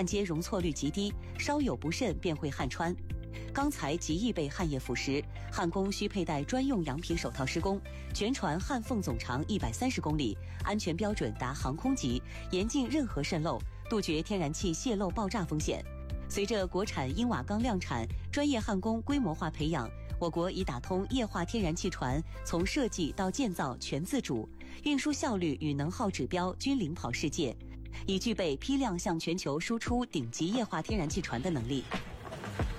焊接容错率极低，稍有不慎便会焊穿。钢材极易被焊液腐蚀，焊工需佩戴专用羊皮手套施工。全船焊缝总长130公里，安全标准达航空级，严禁任何渗漏，杜绝天然气泄漏爆炸风险。随着国产英瓦钢量产，专业焊工规模化培养，我国已打通液化天然气船从设计到建造全自主，运输效率与能耗指标均领跑世界，已具备批量向全球输出顶级液化天然气船的能力。